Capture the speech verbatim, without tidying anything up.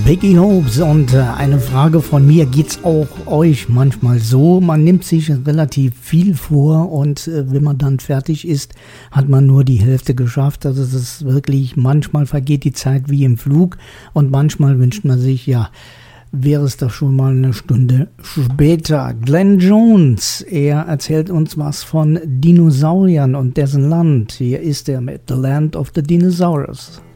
Vicky Hopes und äh, eine Frage von mir, geht's auch euch manchmal so, man nimmt sich relativ viel vor und äh, wenn man dann fertig ist, hat man nur die Hälfte geschafft, also es ist wirklich, manchmal vergeht die Zeit wie im Flug und manchmal wünscht man sich, ja, wäre es doch schon mal eine Stunde später. Glenn Jones, er erzählt uns was von Dinosauriern und dessen Land, hier ist er mit The Land of the Dinosaurs.